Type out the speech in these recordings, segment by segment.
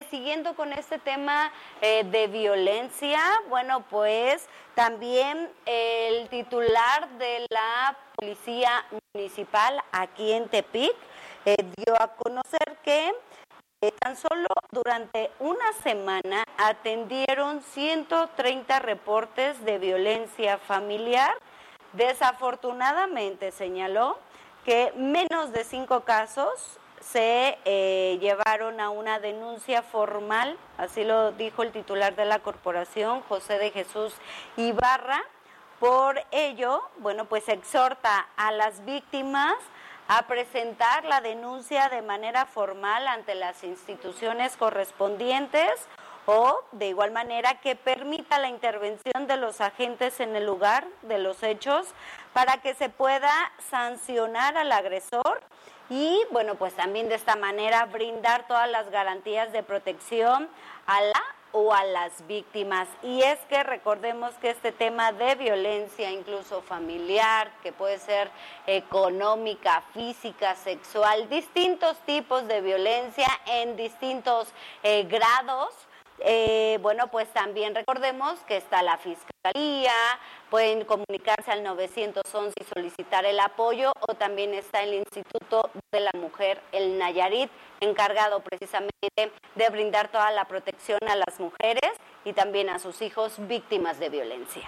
siguiendo con este tema de violencia, bueno, pues también el titular de la Policía Municipal aquí en Tepic dio a conocer que tan solo durante una semana atendieron 130 reportes de violencia familiar. Desafortunadamente señaló que menos de 5 casos se llevaron a una denuncia formal, así lo dijo el titular de la corporación, José de Jesús Ibarra. Por ello, bueno, pues exhorta a las víctimas a presentar la denuncia de manera formal ante las instituciones correspondientes o de igual manera que permita la intervención de los agentes en el lugar de los hechos para que se pueda sancionar al agresor y, bueno, pues también de esta manera brindar todas las garantías de protección a la o a las víctimas. Y es que recordemos que este tema de violencia, incluso familiar, que puede ser económica, física, sexual, distintos tipos de violencia en distintos grados, bueno, pues también recordemos que está la Fiscalía, pueden comunicarse al 911 y solicitar el apoyo, o también está el Instituto de la Mujer, el Nayarit, encargado precisamente de brindar toda la protección a las mujeres y también a sus hijos víctimas de violencia.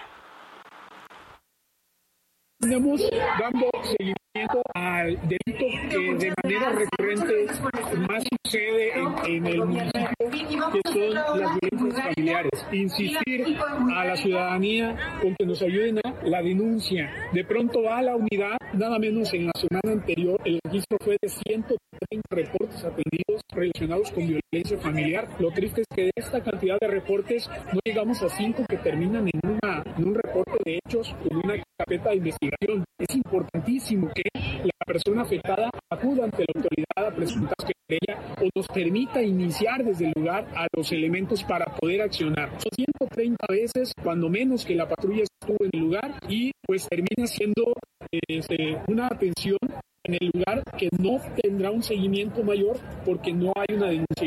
Estamos dando seguimiento al delito que de manera recurrente más sucede en el municipio, que son las violencias familiares. Insistir a la ciudadanía con que nos ayuden a la denuncia. De pronto va a la unidad, nada menos en la semana anterior, el registro fue de 130 reportes atendidos relacionados con violencia familiar. Lo triste es que de esta cantidad de reportes no llegamos a 5 que terminan en un reporte de hechos, en una carpeta de investigación. Es importantísimo que la persona afectada acuda ante la autoridad a presentar su querella o nos permita iniciar desde el lugar a los elementos para poder accionar. Son 130 veces, cuando menos, que la patrulla estuvo en el lugar y pues termina siendo una atención en el lugar que no tendrá un seguimiento mayor porque no hay una denuncia.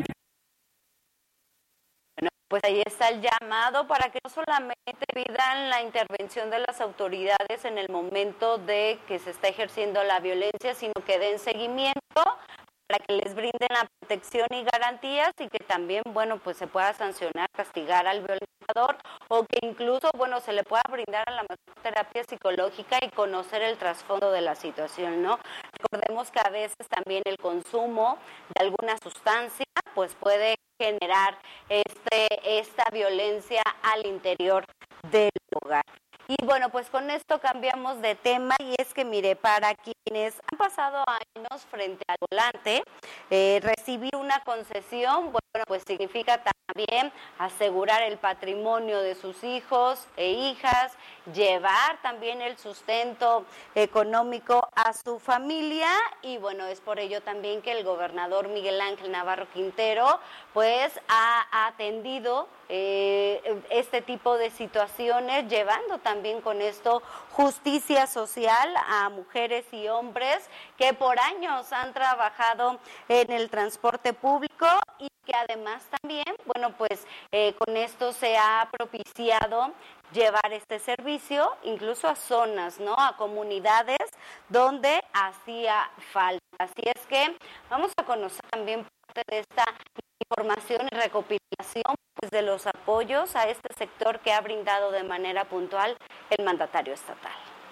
Bueno, pues ahí está el llamado para que no solamente pidan la intervención de las autoridades en el momento de que se está ejerciendo la violencia, sino que den seguimiento para que les brinden la protección y garantías y que también, bueno, pues se pueda sancionar, castigar al violentador o que incluso, bueno, se le pueda brindar a la mejor terapia psicológica y conocer el trasfondo de la situación, ¿no? Recordemos que a veces también el consumo de alguna sustancia, pues puede generar esta violencia al interior del hogar. Y bueno, pues con esto cambiamos de tema y es que mire, para quienes han pasado años frente al volante, recibir una concesión, bueno, pues significa también asegurar el patrimonio de sus hijos e hijas, llevar también el sustento económico a su familia y bueno, es por ello también que el gobernador Miguel Ángel Navarro Quintero pues ha atendido este tipo de situaciones, llevando también con esto justicia social a mujeres y hombres que por años han trabajado en el transporte público y que además también, bueno, pues con esto se ha propiciado llevar este servicio incluso a zonas, ¿no? A comunidades donde hacía falta. Así es que vamos a conocer también parte de esta información y recopilación pues, de los apoyos a este sector que ha brindado de manera puntual el mandatario estatal.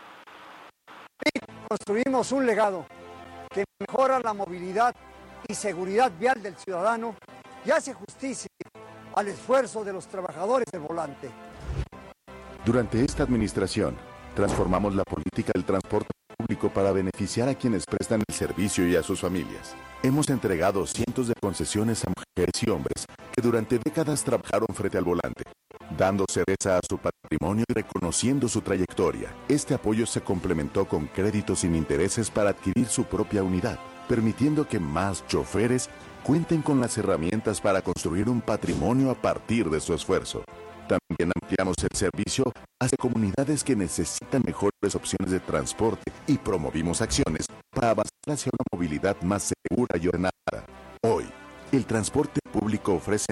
Construimos un legado que mejora la movilidad y seguridad vial del ciudadano y hace justicia al esfuerzo de los trabajadores del volante. Durante esta administración, transformamos la política del transporte público para beneficiar a quienes prestan el servicio y a sus familias. Hemos entregado cientos de concesiones a mujeres y hombres que durante décadas trabajaron frente al volante, dando certeza a su patrimonio y reconociendo su trayectoria. Este apoyo se complementó con créditos sin intereses para adquirir su propia unidad, permitiendo que más choferes cuenten con las herramientas para construir un patrimonio a partir de su esfuerzo. También ampliamos el servicio hacia comunidades que necesitan mejores opciones de transporte y promovimos acciones para avanzar hacia una movilidad más segura y ordenada. Hoy, el transporte público ofrece